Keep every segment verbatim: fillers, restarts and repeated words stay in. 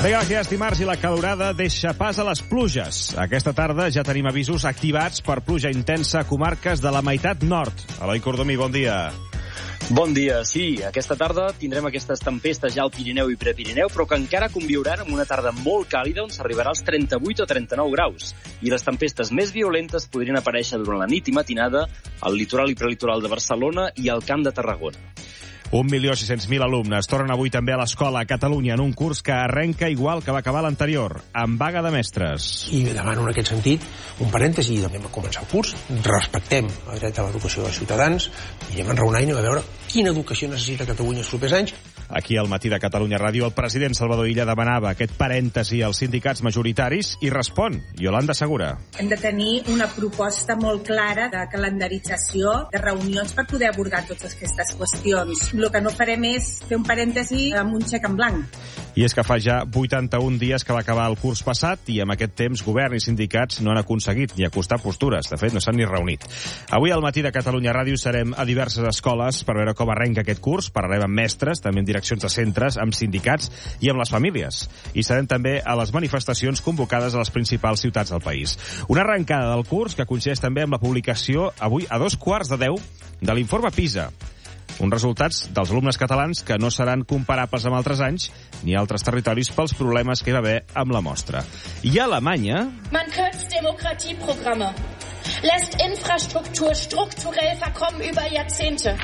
Vinga, que ja és dimarts i la calorada deixa pas a les pluges. Aquesta tarda ja tenim avisos activats per pluja intensa a comarques de la meitat nord. Eloi Cordomí, bon dia. Bon dia, sí. Aquesta tarda tindrem aquestes tempestes ja al Pirineu i Prepirineu, però que encara conviuran amb una tarda molt càlida on s'arribarà als trenta-vuit o trenta-nou graus. I les tempestes més violentes podrien aparèixer durant la nit i matinada al litoral i prelitoral de Barcelona i al Camp de Tarragona. Un milió sis-cents mil alumnes tornen avui també a l'escola a Catalunya en un curs que arrenca igual que va acabar l'anterior, amb vaga de mestres. I demano en aquest sentit un parèntesi, i també va començar el curs. Respectem el dret a l'educació dels ciutadans i anem enraonar i anem a veure quina educació necessita Catalunya els propers anys. Aquí al Matí de Catalunya Ràdio, el president Salvador Illa demanava aquest parèntesi als sindicats majoritaris i respon Iolanda Segura. Hem de tenir una proposta molt clara de calendarització de reunions per poder abordar totes aquestes qüestions. El que no farem és fer un parèntesi amb un xec en blanc. I és que fa ja vuitanta-un dies que va acabar el curs passat i amb aquest temps govern i sindicats no han aconseguit ni acostar postures. De fet, no s'han ni reunit. Avui al Matí de Catalunya Ràdio serem a diverses escoles per veure com arrenca aquest curs. Parlarem amb mestres, també en direccions de centres, amb sindicats i amb les famílies. I serem també a les manifestacions convocades a les principals ciutats del país. Una arrencada del curs que coincideix també amb la publicació avui a dos quarts de deu de l'informe PISA. Uns resultats dels alumnes catalans que no seran comparables amb altres anys ni altres territoris pels problemes que hi va haver amb la mostra. I a Alemanya... Man kürzt Demokratieprogramme, lässt Infrastruktur strukturell verkommen über Jahrzehnte.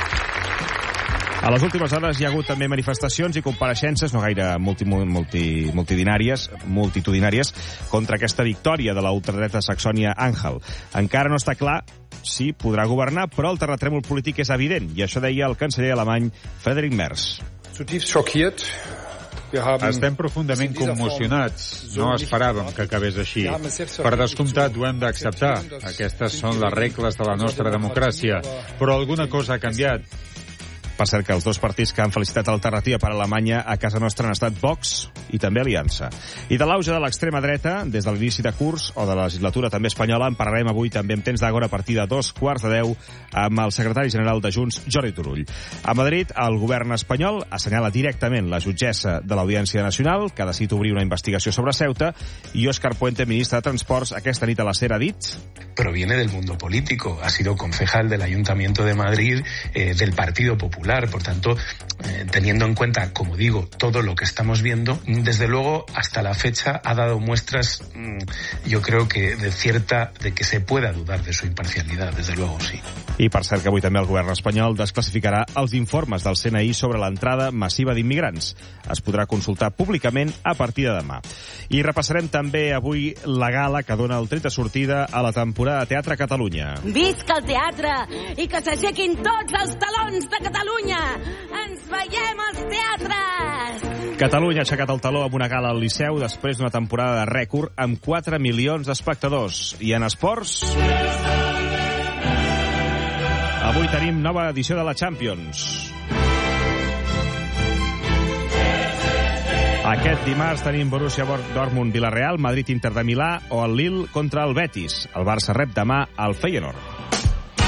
A les últimes hores hi ha hagut també manifestacions i compareixences, no gaire multi, multi, multitudinàries, multitudinàries, contra aquesta victòria de la ultradreta Saxònia-Anhalt. Encara no està clar si podrà governar, però el terratrèmol polític és evident, i això deia el canceller alemany Friedrich Merz. Estem profundament commocionats. No esperàvem que acabés així. Per descomptat, ho hem d'acceptar. Aquestes són les regles de la nostra democràcia. Però alguna cosa ha canviat. Per cert que els dos partits que han felicitat l'alternativa per a Alemanya a casa nostra han estat Vox i també Aliança. I de l'auge de l'extrema dreta, des de l'inici de curs o de la legislatura també espanyola, en parlarem avui també en temps d'agora a partir de dos quarts de deu amb el secretari general de Junts, Jordi Turull. A Madrid, el govern espanyol assenyala directament la jutgessa de l'Audiència Nacional, que ha decidit obrir una investigació sobre Ceuta, i Óscar Puente, ministre de Transports, aquesta nit a la SER ha dit... Proviene del mundo político, ha sido concejal del Ayuntamiento de Madrid, eh, del Partido Popular. Por tanto, eh, teniendo en cuenta, como digo, todo lo que estamos viendo, desde luego, hasta la fecha ha dado muestras, mmm, yo creo que de cierta, de que se pueda dudar de su imparcialidad, desde luego, sí. I per cert que avui també el govern espanyol desclassificarà els informes del C N I sobre l'entrada massiva d'immigrants. Es podrà consultar públicament a partir de demà. I repassarem també avui la gala que dona el tret de sortida a la temporada de Teatre a Catalunya. Visca el teatre i que s'aixequin tots els talons de Catalunya! Ens veiem als teatres! Catalunya ha aixecat el taló amb una gala al Liceu després d'una temporada de rècord amb quatre milions d'espectadors. I en esports... Avui tenim nova edició de la Champions. Aquest dimarts tenim Borussia Dortmund-Villarreal, Madrid-Inter de Milà o el Lille contra el Betis. El Barça rep demà al Feyenoord.